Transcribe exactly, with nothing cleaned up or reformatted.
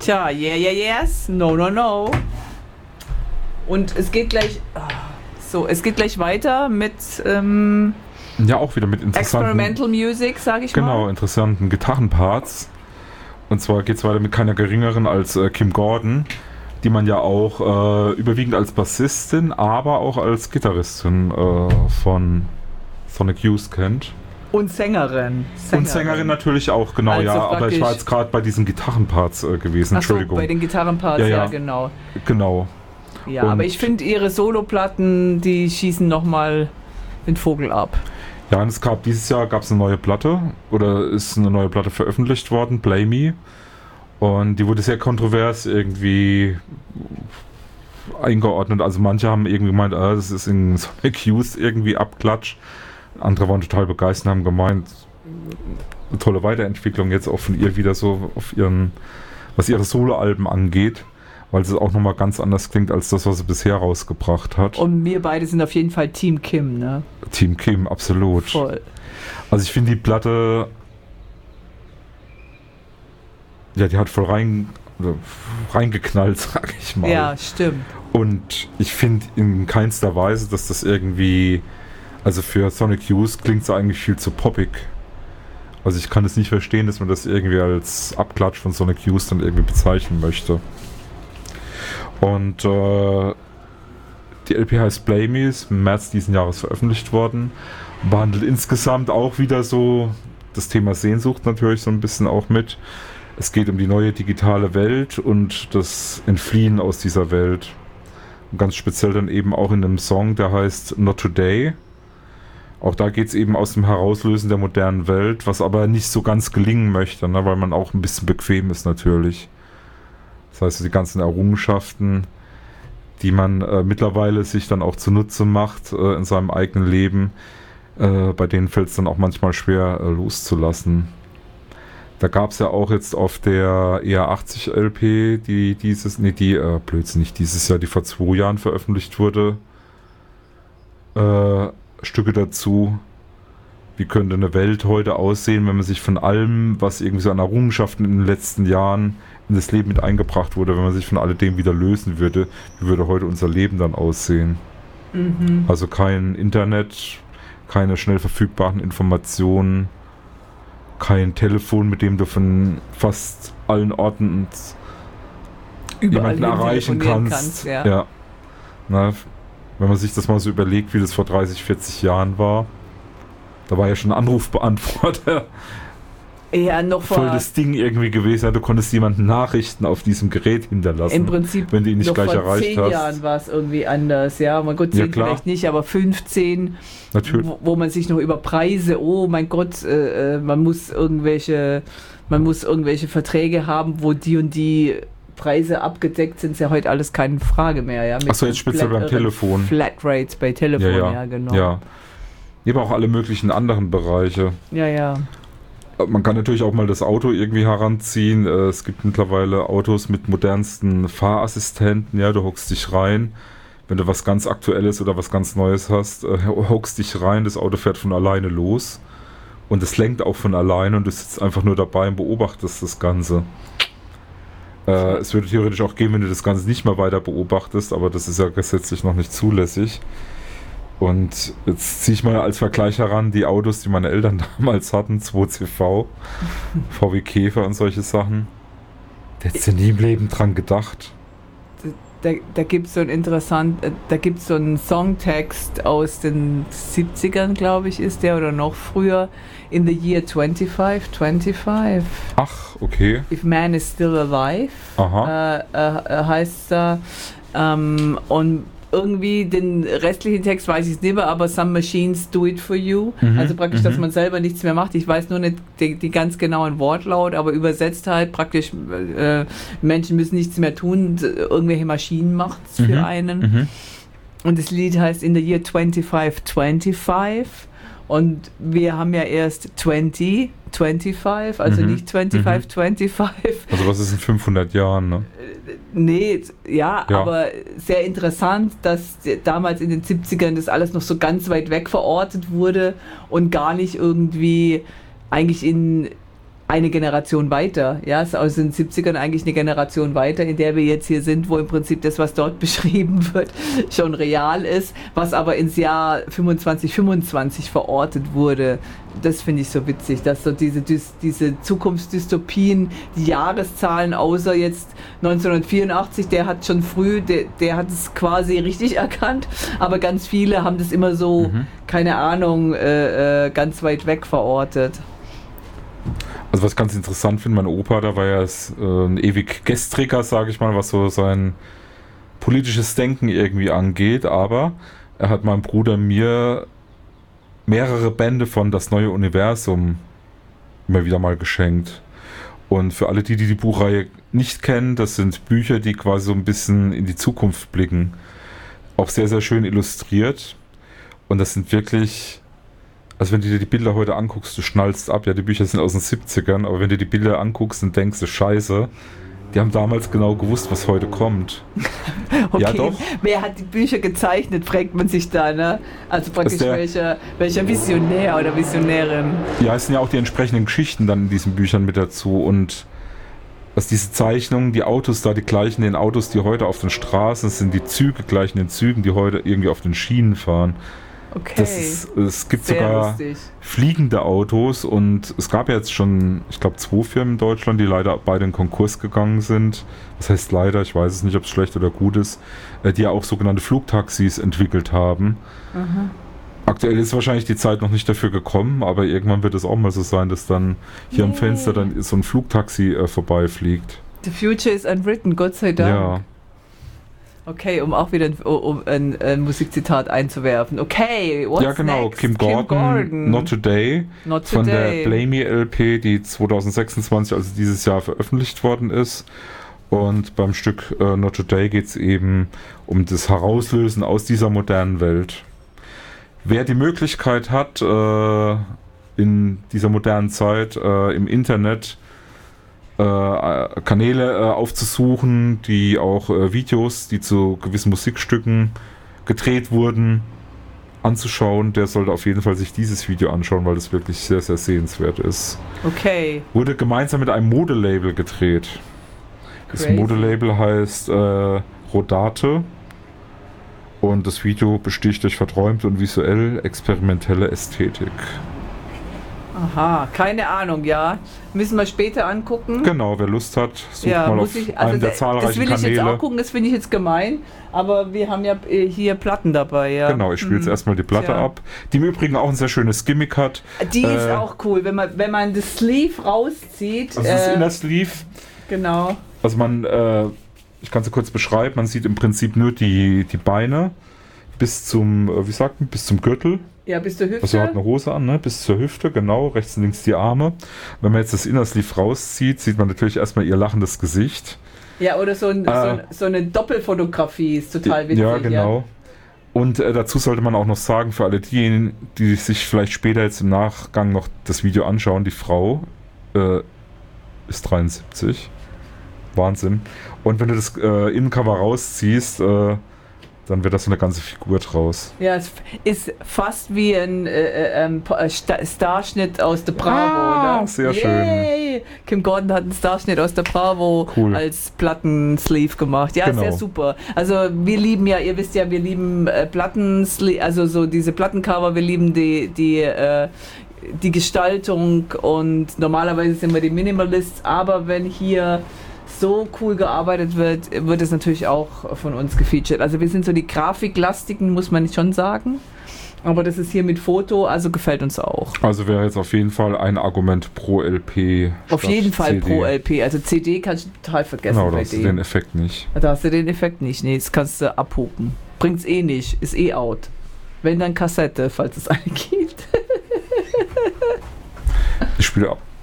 Tja, yeah, yeah, yes, no, no, no. Und es geht gleich, so, es geht gleich weiter mit ähm, ja, auch wieder mit interessanten Experimental Music, sag ich genau, mal. Genau, interessanten Gitarrenparts. Und zwar geht es weiter mit keiner geringeren als äh, Kim Gordon, die man ja auch äh, überwiegend als Bassistin, aber auch als Gitarristin äh, von Sonic Youth kennt. Und Sängerin. Sängerin. Und Sängerin natürlich auch, genau, also ja. Aber ich war jetzt gerade bei diesen Gitarrenparts äh, gewesen, Ach so, Entschuldigung. bei den Gitarrenparts, ja, ja, ja genau. Genau. Ja, und aber ich finde ihre Soloplatten, die schießen nochmal den Vogel ab. Ja, und es gab dieses Jahr gab es eine neue Platte, oder ist eine neue Platte veröffentlicht worden, Play Me. Und die wurde sehr kontrovers irgendwie eingeordnet. Also manche haben irgendwie gemeint, ah, das ist in Sonic Youth irgendwie Abklatsch. Andere waren total begeistert und haben gemeint, eine tolle Weiterentwicklung jetzt auch von ihr wieder so auf ihren, was ihre Soloalben angeht, weil es auch nochmal ganz anders klingt als das, was sie bisher rausgebracht hat. Und wir beide sind auf jeden Fall Team Kim, ne? Team Kim, absolut. Voll. Also ich finde die Platte, ja, die hat voll rein, reingeknallt, sag ich mal. Ja, stimmt. Und ich finde in keinster Weise, dass das irgendwie, also für Sonic Youth klingt es eigentlich viel zu poppig. Also ich kann es nicht verstehen, dass man das irgendwie als Abklatsch von Sonic Youth dann irgendwie bezeichnen möchte. Und äh, die L P heißt Play Me, ist im März diesen Jahres veröffentlicht worden. Behandelt insgesamt auch wieder so das Thema Sehnsucht natürlich so ein bisschen auch mit. Es geht um die neue digitale Welt und das Entfliehen aus dieser Welt. Und ganz speziell dann eben auch in einem Song, der heißt Not Today. Auch da geht es eben aus dem Herauslösen der modernen Welt, was aber nicht so ganz gelingen möchte, ne, weil man auch ein bisschen bequem ist natürlich. Das heißt, die ganzen Errungenschaften, die man äh, mittlerweile sich dann auch zunutze macht äh, in seinem eigenen Leben, äh, bei denen fällt es dann auch manchmal schwer äh, loszulassen. Da gab es ja auch jetzt auf der E R achtzig L P, die dieses, nee, die, äh, Blödsinn, nicht dieses Jahr, die vor zwei Jahren veröffentlicht wurde, äh, Stücke dazu. Wie könnte eine Welt heute aussehen, wenn man sich von allem, was irgendwie so an Errungenschaften in den letzten Jahren in das Leben mit eingebracht wurde, wenn man sich von alledem wieder lösen würde, wie würde heute unser Leben dann aussehen? Mhm. Also kein Internet, keine schnell verfügbaren Informationen, kein Telefon, mit dem du von fast allen Orten jemanden erreichen kannst. kannst ja. Ja. Na, wenn man sich das mal so überlegt, wie das vor dreißig, vierzig Jahren war, da war ja schon ein Anrufbeantworter ja, noch voll das Ding irgendwie gewesen. Du konntest jemanden Nachrichten auf diesem Gerät hinterlassen, im Prinzip wenn du ihn nicht noch gleich vor erreicht zehn hast. Jahren war es irgendwie anders, ja. Mal gut, zehn ja, vielleicht nicht, aber fünfzehn, natürlich. Wo, wo man sich noch über Preise, oh mein Gott, äh, man muss irgendwelche, man muss irgendwelche Verträge haben, wo die und die Preise abgedeckt sind, ist ja heute alles keine Frage mehr, ja. Achso, jetzt speziell beim Telefon. Flatrates bei Telefon, ja, ja. ja genau. Ja. Aber auch alle möglichen anderen Bereiche. Ja, ja. Man kann natürlich auch mal das Auto irgendwie heranziehen. Es gibt mittlerweile Autos mit modernsten Fahrassistenten. Ja, du hockst dich rein. Wenn du was ganz Aktuelles oder was ganz Neues hast, äh, hockst dich rein, das Auto fährt von alleine los. Und es lenkt auch von alleine und du sitzt einfach nur dabei und beobachtest das Ganze. Äh, es würde theoretisch auch gehen, wenn du das Ganze nicht mehr weiter beobachtest, aber das ist ja gesetzlich noch nicht zulässig. Und jetzt ziehe ich mal als Vergleich heran die Autos, die meine Eltern damals hatten, zwei C V, V W Käfer und solche Sachen. Da hättest du nie im Leben dran gedacht. Da, da gibt es so ein interessant, da gibt es so einen Songtext aus den siebzigern, glaube ich, ist der, oder noch früher. In the year twenty-five, twenty-five. Ach, okay. If man is still alive. Aha. Äh, äh, heißt da. Ähm, und irgendwie den restlichen Text weiß ich es nicht mehr, aber some machines do it for you. Mhm, also praktisch, mhm. dass man selber nichts mehr macht. Ich weiß nur nicht die, die ganz genauen Wortlaut, aber übersetzt halt praktisch, äh, Menschen müssen nichts mehr tun, irgendwelche Maschinen macht es für mhm, einen. Mhm. Und das Lied heißt In the Year twenty-five twenty-five und wir haben ja erst twenty twenty-five, also mhm, nicht twenty-five mhm. twenty-five. Also was ist in fünfhundert Jahren, ne? Nee, ja, ja, aber sehr interessant, dass damals in den siebzigern das alles noch so ganz weit weg verortet wurde und gar nicht irgendwie eigentlich in eine Generation weiter. Ja, es ist aus den siebzigern eigentlich eine Generation weiter, in der wir jetzt hier sind, wo im Prinzip das, was dort beschrieben wird, schon real ist, was aber ins Jahr fünfundzwanzig fünfundzwanzig verortet wurde. Das finde ich so witzig, dass so diese, diese Zukunftsdystopien, die Jahreszahlen, außer jetzt neunzehnhundertvierundachtzig, der hat schon früh, der, der hat es quasi richtig erkannt, aber ganz viele haben das immer so, mhm. keine Ahnung, äh, äh, ganz weit weg verortet. Also was ich ganz interessant finde, mein Opa, da war ja äh, ein ewig Gestriger, sage ich mal, was so sein politisches Denken irgendwie angeht, aber er hat meinem Bruder und mir mehrere Bände von Das neue Universum immer wieder mal geschenkt. Und für alle die, die die Buchreihe nicht kennen, das sind Bücher, die quasi so ein bisschen in die Zukunft blicken. Auch sehr, sehr schön illustriert. Und das sind wirklich... Also wenn du dir die Bilder heute anguckst, du schnallst ab. Ja, die Bücher sind aus den siebzigern, aber wenn du die Bilder anguckst, dann denkst du, scheiße, die haben damals genau gewusst, was heute kommt. Okay, ja, doch. Wer hat die Bücher gezeichnet, fragt man sich da, ne? Also praktisch der, welcher, welcher Visionär oder Visionärin. Ja, es sind ja auch die entsprechenden Geschichten dann in diesen Büchern mit dazu und dass diese Zeichnungen, die Autos da, die gleichen den Autos, die heute auf den Straßen sind, die Züge gleichen den Zügen, die heute irgendwie auf den Schienen fahren. Okay. Das ist, es gibt Sehr sogar lustig. fliegende Autos und es gab ja jetzt schon, ich glaube, zwei Firmen in Deutschland, die leider beide in Konkurs gegangen sind. Das heißt leider, ich weiß es nicht, ob es schlecht oder gut ist, die ja auch sogenannte Flugtaxis entwickelt haben. Mhm. Aktuell ist wahrscheinlich die Zeit noch nicht dafür gekommen, aber irgendwann wird es auch mal so sein, dass dann hier yeah. am Fenster dann so ein Flugtaxi äh, vorbeifliegt. The future is unwritten, Gott sei Dank. Ja. Okay, um auch wieder ein, um ein, ein Musikzitat einzuwerfen. Okay, what's Ja, genau, next? Kim Gordon, Kim Gordon. Not Today, Not von Today. der Blame Me L P, die zwanzig sechsundzwanzig, also dieses Jahr, veröffentlicht worden ist. Und beim Stück äh, Not Today geht es eben um das Herauslösen aus dieser modernen Welt. Wer die Möglichkeit hat, äh, in dieser modernen Zeit äh, im Internet Äh, Kanäle äh, aufzusuchen, die auch äh, Videos, die zu gewissen Musikstücken gedreht wurden, anzuschauen, der sollte auf jeden Fall sich dieses Video anschauen, weil es wirklich sehr, sehr sehenswert ist. Okay. Wurde gemeinsam mit einem Modelabel gedreht. Das Crazy. Modelabel heißt äh, Rodate und das Video besticht durch verträumte und visuell experimentelle Ästhetik. Aha, keine Ahnung, ja. Müssen wir später angucken. Genau, wer Lust hat, sucht ja, mal auf ich, also einen der das zahlreichen will ich Kanäle. jetzt auch gucken, das finde ich jetzt gemein, aber wir haben ja hier Platten dabei, ja. Genau, ich spiele jetzt hm. erstmal die Platte ja. ab, die im Übrigen auch ein sehr schönes Gimmick hat. Die äh, ist auch cool, wenn man, wenn man das Sleeve rauszieht. Also das äh, Inner Sleeve. Genau. Also man, äh, ich kann es kurz beschreiben, man sieht im Prinzip nur die, die Beine bis zum, äh, wie sagt man, bis zum Gürtel. Ja, bis zur Hüfte. Also hat eine Hose an, ne? Bis zur Hüfte, genau, rechts und links die Arme. Wenn man jetzt das Inner Sleeve rauszieht, sieht man natürlich erstmal ihr lachendes Gesicht. Ja, oder so, ein, äh, so, so eine Doppelfotografie ist total witzig. Ja, genau. Ja. Und äh, dazu sollte man auch noch sagen, für alle diejenigen, die sich vielleicht später jetzt im Nachgang noch das Video anschauen, die Frau äh, ist dreiundsiebzig. Wahnsinn. Und wenn du das äh, Innencover rausziehst, äh, dann wird das so eine ganze Figur draus. Ja, es ist fast wie ein äh, äh, Starschnitt aus der Bravo, ah, oder? Sehr Yay! schön. Kim Gordon hat einen Starschnitt aus der Bravo cool. als Plattensleeve gemacht. Ja, genau. Sehr super. Also wir lieben ja, ihr wisst ja, wir lieben äh, Plattensleeve, also so diese Plattencover, wir lieben die, die, äh, die Gestaltung und normalerweise sind wir die Minimalists, aber wenn hier so cool gearbeitet wird, wird es natürlich auch von uns gefeatured. Also wir sind so die Grafiklastigen, muss man schon sagen. Aber das ist hier mit Foto, also gefällt uns auch. Also wäre jetzt auf jeden Fall ein Argument pro L P. Auf jeden Fall C D. pro L P. Also C D kannst du total vergessen. Genau, da bei hast du dem. den Effekt nicht. Da hast du den Effekt nicht. Nee, das kannst du abhupen. Bringt's eh nicht. Ist eh out. Wenn dann Kassette, falls es eine gibt. Ich spiele ab.